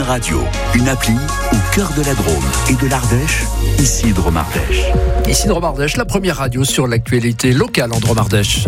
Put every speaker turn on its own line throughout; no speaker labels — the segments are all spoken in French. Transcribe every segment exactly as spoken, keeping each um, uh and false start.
Une radio, une appli au cœur de la Drôme et de l'Ardèche, ici Drôme Ardèche.
Ici Drôme Ardèche, la première radio sur l'actualité locale en Drôme Ardèche.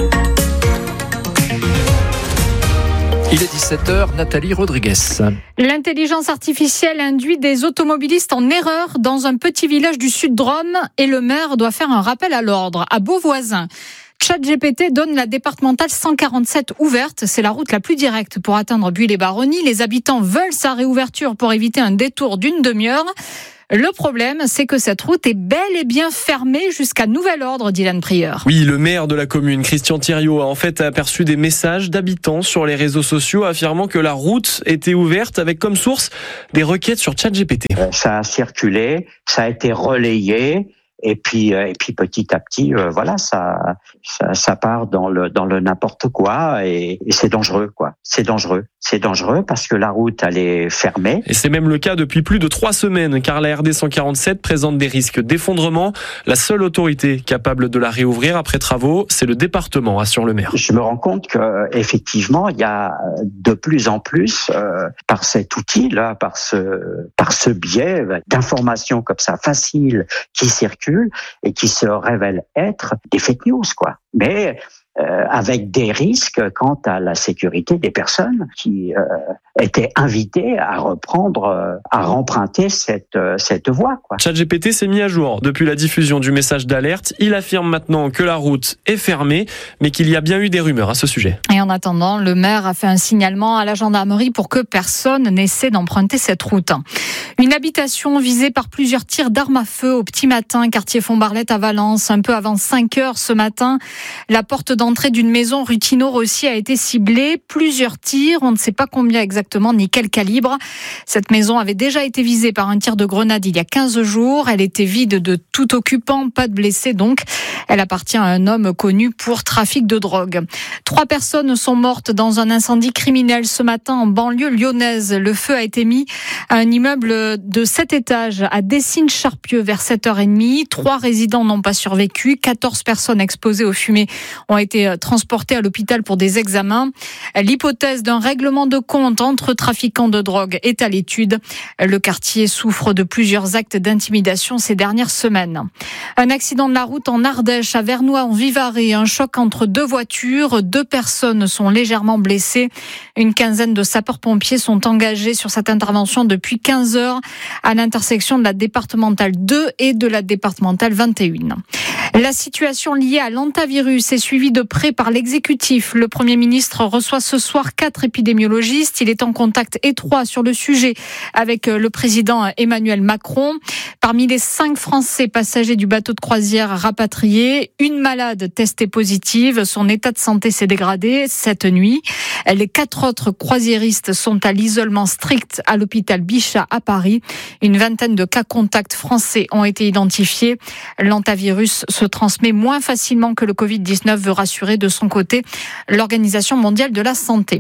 Il est dix-sept heures, Nathalie Rodriguez.
L'intelligence artificielle induit des automobilistes en erreur dans un petit village du sud Drôme et le maire doit faire un rappel à l'ordre à Beauvoisin. ChatGPT donne la départementale cent quarante-sept ouverte. C'est la route la plus directe pour atteindre Buis-les-Baronnies. Les habitants veulent sa réouverture pour éviter un détour d'une demi-heure. Le problème, c'est que cette route est bel et bien fermée jusqu'à nouvel ordre, Dylan Prieur.
Oui, le maire de la commune, Christian Thiriot, a en fait aperçu des messages d'habitants sur les réseaux sociaux affirmant que la route était ouverte avec comme source des requêtes sur ChatGPT.
Ça a circulé, ça a été relayé. Et puis, et puis petit à petit, euh, voilà, ça, ça, ça part dans le, dans le n'importe quoi, et, et c'est dangereux, quoi. C'est dangereux, c'est dangereux parce que la route elle est fermée.
Et c'est même le cas depuis plus de trois semaines, car la R D cent quarante-sept présente des risques d'effondrement. La seule autorité capable de la réouvrir après travaux, c'est le département, assure le maire.
Je me rends compte que effectivement, il y a de plus en plus, euh, par cet outil-là, par ce, par ce biais d'informations comme ça faciles qui circulent et qui se révèlent être des fake news, quoi. Mais euh, avec des risques quant à la sécurité des personnes qui euh, étaient invitées à reprendre, euh, à remprunter cette euh, cette voie, quoi.
ChatGPT s'est mis à jour depuis la diffusion du message d'alerte. Il affirme maintenant que la route est fermée, mais qu'il y a bien eu des rumeurs à ce sujet.
Et en attendant, le maire a fait un signalement à la gendarmerie pour que personne n'essaie d'emprunter cette route. Une habitation visée par plusieurs tirs d'armes à feu au petit matin, quartier Font-Barlette à Valence, un peu avant cinq heures ce matin. La porte d'entrée d'une maison rue Tino-Rossi a été ciblée. Plusieurs tirs, on ne sait pas combien exactement ni quel calibre. Cette maison avait déjà été visée par un tir de grenade il y a quinze jours. Elle était vide de tout occupant, pas de blessés donc. Elle appartient à un homme connu pour trafic de drogue. Trois personnes sont mortes dans un incendie criminel ce matin en banlieue lyonnaise. Le feu a été mis à un immeuble de sept étages à Dessines-Charpieu vers sept heures trente. Trois résidents n'ont pas survécu. quatorze personnes exposées aux fumées ont été transportées à l'hôpital pour des examens. L'hypothèse d'un règlement de compte entre trafiquants de drogue est à l'étude. Le quartier souffre de plusieurs actes d'intimidation ces dernières semaines. Un accident de la route en Ardèche, à Vernois en Vivarais. Un choc entre deux voitures. Deux personnes sont légèrement blessées. Une quinzaine de sapeurs-pompiers sont engagés sur cette intervention depuis quinze heures à l'intersection de la départementale deux et de la départementale vingt et un. La situation liée à l'hantavirus est suivie de près par l'exécutif. Le Premier ministre reçoit ce soir quatre épidémiologistes. Il est en contact étroit sur le sujet avec le président Emmanuel Macron. Parmi les cinq Français passagers du bateau de croisière rapatriés, une malade testée positive. Son état de santé s'est dégradé cette nuit. Les quatre autres croisiéristes sont à l'isolement strict à l'hôpital Bichat à Paris. Une vingtaine de cas contacts français ont été identifiés. L'hantavirus se transmet moins facilement que le covid dix-neuf, veut rassurer de son côté l'Organisation mondiale de la santé.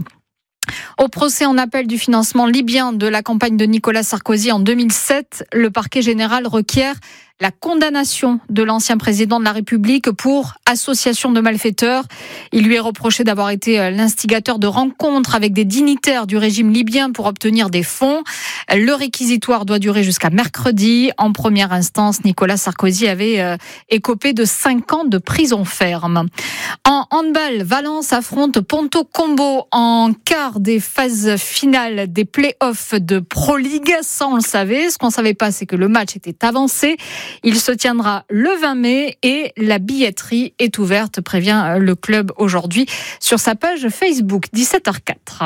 Au procès en appel du financement libyen de la campagne de Nicolas Sarkozy en deux mille sept, le parquet général requiert la condamnation de l'ancien président de la République pour association de malfaiteurs. Il lui est reproché d'avoir été l'instigateur de rencontres avec des dignitaires du régime libyen pour obtenir des fonds. Le réquisitoire doit durer jusqu'à mercredi. En première instance, Nicolas Sarkozy avait écopé de cinq ans de prison ferme. En handball, Valence affronte Ponto Combo en quart des phases finales des play-offs de Pro League. Ça, on le savait. Ce qu'on ne savait pas, c'est que le match était avancé. Il se tiendra le vingt mai et la billetterie est ouverte, prévient le club aujourd'hui sur sa page Facebook. dix-sept heures quatre.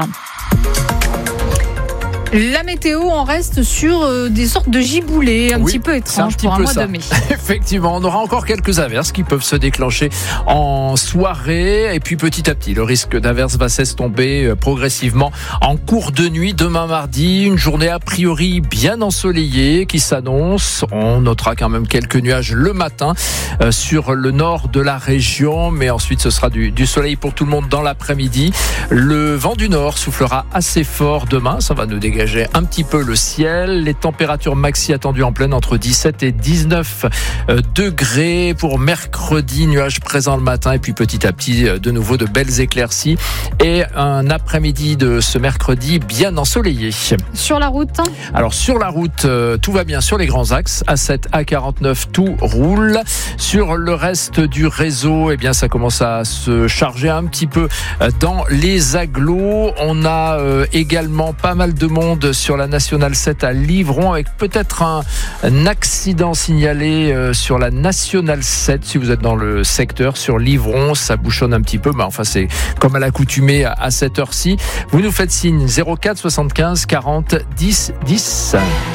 La météo, on reste sur euh, des sortes de giboulées un
oui,
petit peu étranges
un
pour un mois
ça.
de mai.
Effectivement, on aura encore quelques averses qui peuvent se déclencher en soirée. Et puis petit à petit, le risque d'averses va s'estomper progressivement en cours de nuit. Demain mardi, une journée a priori bien ensoleillée qui s'annonce. On notera quand même quelques nuages le matin euh, sur le nord de la région. Mais ensuite, ce sera du, du soleil pour tout le monde dans l'après-midi. Le vent du nord soufflera assez fort demain. Ça va nous dégager dégager un petit peu le ciel. Les températures maxi attendues en pleine entre dix-sept et dix-neuf degrés pour mercredi. Nuages présents le matin et puis petit à petit de nouveau de belles éclaircies et un après-midi de ce mercredi bien ensoleillé.
Sur la route?
Alors sur la route, euh, tout va bien sur les grands axes. A sept, A quarante-neuf, tout roule. Sur le reste du réseau, eh bien ça commence à se charger un petit peu dans les agglos. On a euh, également pas mal de monde sur la nationale sept à Livron avec peut-être un, un accident signalé euh, sur la nationale sept. Si vous êtes dans le secteur sur Livron, ça bouchonne un petit peu, mais enfin c'est comme à l'accoutumée à, à cette heure-ci. Vous nous faites signe zéro quatre soixante-quinze quarante dix dix.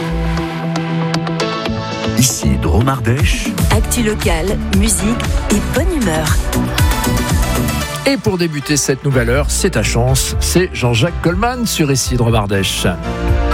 Ici Drôme Ardèche.
Actu locale, musique et bonne humeur.
Et pour débuter cette nouvelle heure, c'est ta chance, c'est Jean-Jacques Goldman sur Ici Drôme Ardèche.